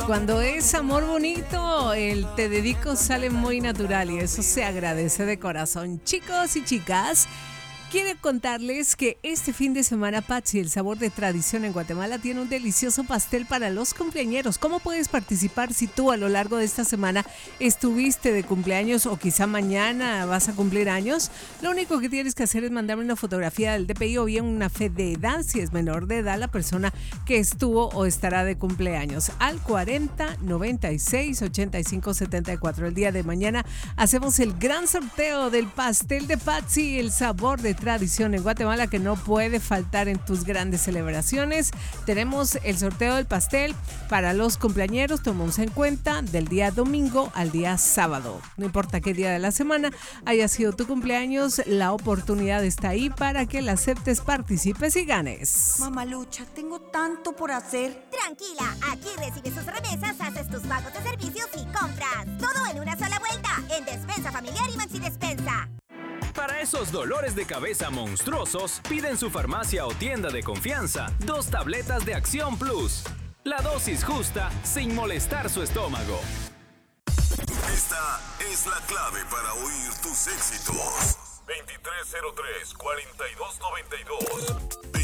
cuando es amor bonito, el te dedico sale muy natural y eso se agradece de corazón. Chicos y chicas, quiero contarles que este fin de semana Patsy, el sabor de tradición en Guatemala, tiene un delicioso pastel para los cumpleañeros. ¿Cómo puedes participar si tú a lo largo de esta semana estuviste de cumpleaños o quizá mañana vas a cumplir años? Lo único que tienes que hacer es mandarme una fotografía del DPI o bien una fe de edad, si es menor de edad la persona que estuvo o estará de cumpleaños, al 40 96 85 74. El día de mañana hacemos el gran sorteo del pastel de Patsy, el sabor de tradición en Guatemala que no puede faltar en tus grandes celebraciones. Tenemos el sorteo del pastel para los cumpleañeros, tomamos en cuenta del día domingo al día sábado. No importa qué día de la semana haya sido tu cumpleaños, la oportunidad está ahí para que la aceptes, participes y ganes. Mamalucha, tengo tanto por hacer. Tranquila, aquí recibes tus remesas, haces tus pagos de servicios y compras. Todo en una sola vuelta, en Despensa Familiar y Maxi Despensa. Para esos dolores de cabeza monstruosos, pide en su farmacia o tienda de confianza 2 tabletas de Acción Plus. La dosis justa sin molestar su estómago. Esta es la clave para oír tus éxitos. 2303-4292.